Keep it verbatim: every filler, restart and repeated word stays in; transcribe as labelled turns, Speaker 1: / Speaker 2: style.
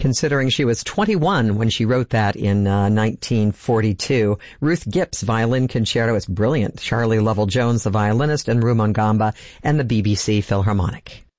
Speaker 1: considering she was twenty-one when she wrote that in uh, nineteen forty-two. Ruth Gipp's Violin Concerto is brilliant. Charlie Lovell-Jones, the violinist, and Rumon Gamba, and the B B C Philharmonic.